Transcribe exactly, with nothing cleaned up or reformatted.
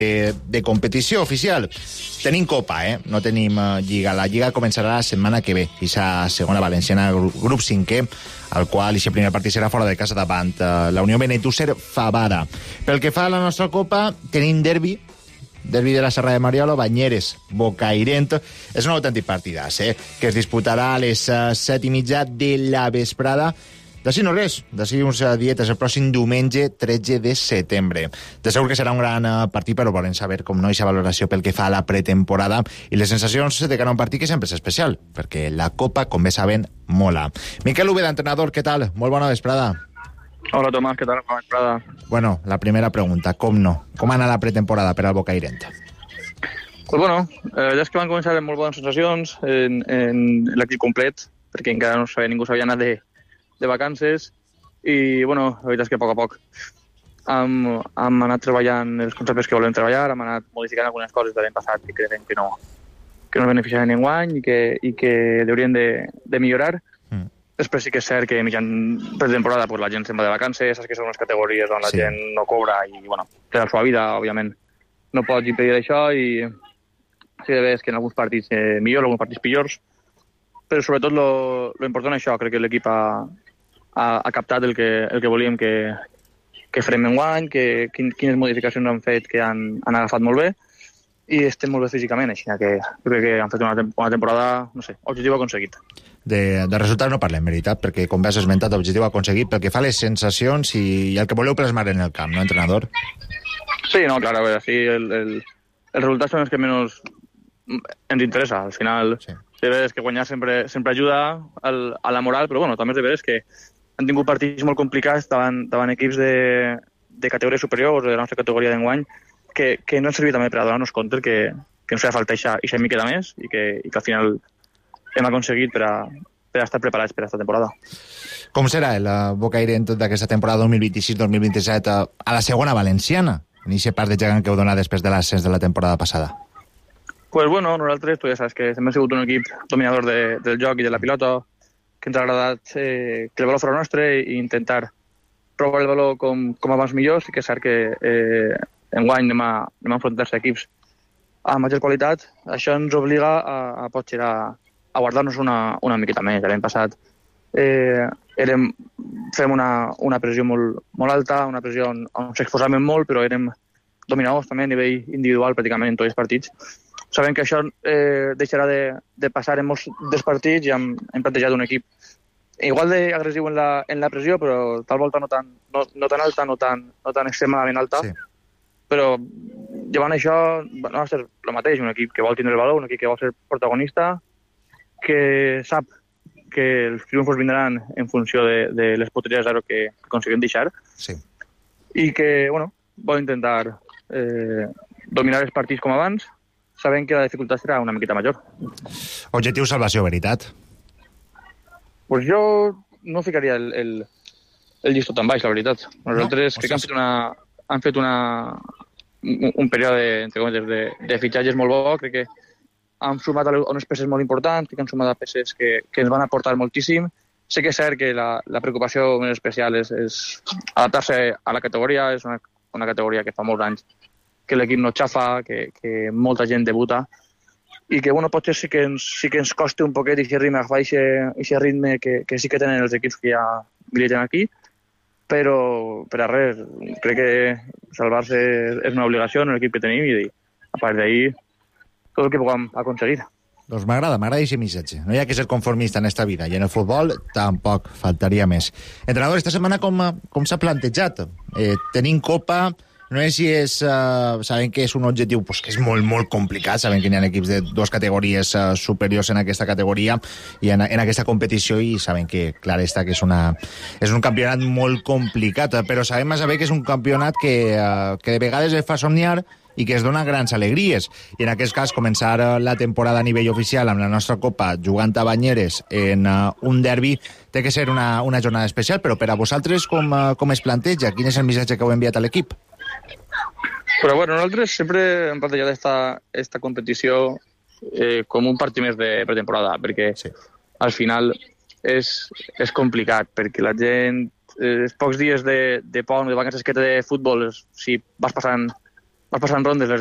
de, de competició oficial. Tenim Copa, eh? No tenim uh, Lliga. La Lliga començarà la setmana que ve. Aquesta segona valenciana, grup cinquè, al qual aquest primer partit serà fora de casa davant uh, la Unió Benetússer Favara. Pel que fa a la nostra Copa, tenim derbi, derbi de la Serra de Mariolo, Banyeres, Bocairent. És un autèntic partidàs, eh? Que es disputarà a les uh, set i mitja de la vesprada. D'ací no res, d'ací uns dietes el pròxim diumenge tretze de setembre. De segur que serà un gran partit, però volem saber com no aquesta valoració pel que fa a la pretemporada i les sensacions de cara a un partit que sempre és especial, perquè la Copa, com bé saben, mola. Miquel Úbeda, entrenador, què tal? Molt bona vesprada. Hola, Tomàs, què tal? Bona vesprada. Bueno, la primera pregunta, com no? Com ha anat la pretemporada per al Bocairent? Pues bueno, eh, ja és que van començar amb molt bones sensacions en, en l'equip complet, perquè encara no sabia, ningú sabia anar de de vacances, i bueno, la veritat és que a poc a poc hem, hem anat treballant els conceptes que volem treballar, hem anat modificant algunes coses de l'any passat que creiem que no, que no beneficiaran enguany i que, i que haurien de, de millorar. Mm. Després sí que és cert que mitjan pretemporada pues, la gent se'n va de vacances, saps que són unes categories on la sí. gent no cobra i bueno, té la seva vida, òbviament no pots impedir això, i sí que veus que en alguns partits eh, millor, en alguns partits pitjors, però sobretot lo, lo important és això, crec que l'equip ha Ha, ha captat el que, el que volíem que, que farem enguany, que, quines modificacions han fet que han, han agafat molt bé, i estem molt bé físicament, així que crec que han fet una, una temporada, no sé, objectiu aconseguit. De, de resultat no parlem, veritat, perquè com has esmentat, objectiu aconseguit, pel que fa a les sensacions i, i el que voleu plasmar en el camp, no, entrenador? Sí, no, clar, a veure, sí, el, el, els resultats són els que menys ens interessa, al final. Sí. De veres que guanyar sempre, sempre ajuda al, a la moral, però bueno, també és de veres que han tingut partits molt complicats davant, davant equips de, de categories superiors, de la nostra categoria d'enguany, que, que no han servit també per a donar-nos compte que, que ens feia falta aquesta miqueta més i que, i que al final hem aconseguit per a, per a estar preparats per a aquesta temporada. Com serà el Bocairent d'aquesta temporada dos mil vint-i-sis dos mil vint-i-set a la segona valenciana, en aquest part de gegant que heu donat després de l'ascens de la temporada passada? Pues bueno, nosaltres, tu ja saps que sempre hem sigut un equip dominador de, del joc i de la pilota, que ens ha agradat eh, que el valor fos nostre i intentar provar el valor com, com abans millor. Sí que és cert que eh, enguany anem a, anem a enfrontar-se a equips amb major qualitat. Això ens obliga a, a potser a, a guardar-nos una, una miqueta més. L'any passat eh, érem, fem una, una pressió molt, molt alta, una pressió on, on s'exposàvem molt, però érem dominadors també a nivell individual pràcticament en tots els partits. Sabem que això eh, deixarà de, de passar en molts dels partits i hem, hem plantejat un equip igual d'agressiu en, la, en la pressió, però tal volta no tan, no, no tan alta, no tan, no tan extremadament alta. Sí. Però llevant això no va ser el mateix, un equip que vol tindre el valor, un equip que vol ser protagonista, que sap que els triomfos vindran en funció de, de les potries zero que aconseguim deixar. Sí. I que, bueno, vol intentar eh, dominar els partits com abans, sabent que la dificultat serà una miqueta major. Objectiu salvació, veritat? Pues jo no ficaria el, el, el llistó tan baix, la veritat. Nosaltres no? crec que han fet una, han fet una, un, un període entre cometes, de, de fitxatges molt bo. Crec que han sumat a unes peces molt importants, crec que han sumat a peces que, que ens van aportar moltíssim. Sé que és cert que la, la preocupació més especial és, és adaptar-se a la categoria. És una, una categoria que fa molts anys que l'equip no xafa, que, que molta gent debuta, i que bueno, potser sí que ens, sí que ens costa un poquet aquest ritme, agafar aquest ritme que, que sí que tenen els equips que ja militen aquí, però per a res, crec que salvar-se és una obligació en l'equip que tenim i a part d'ahir tot el que puguem aconseguir. Doncs m'agrada, m'agrada aquest missatge. No hi ha que ser conformista en esta vida, i en el futbol tampoc, faltaria més. Entrenador, esta setmana com, com s'ha plantejat? Eh, tenim Copa. No sé si és... Uh, sabem que és un objectiu pues, que és molt, molt complicat. Sabem que hi ha equips de dues categories uh, superiors en aquesta categoria i en, en aquesta competició, i sabem que, clar, està que és, una, és un campionat molt complicat, però sabem a saber que és un campionat que, uh, que de vegades es fa somniar i que es dona grans alegries. I en aquest cas, començar la temporada a nivell oficial amb la nostra Copa jugant a Banyeres en uh, un derbi té que ser una, una jornada especial, però per a vosaltres com, uh, com es planteja? Quin és el missatge que heu enviat a l'equip? Però bueno, nosaltres sempre hem plantejat esta, esta competició eh, com un partit més de pretemporada, perquè sí. al final és, és complicat, perquè la gent, eh, els pocs dies de, de pont, de vacances que té de futbol, si vas passant vas passant rondes, les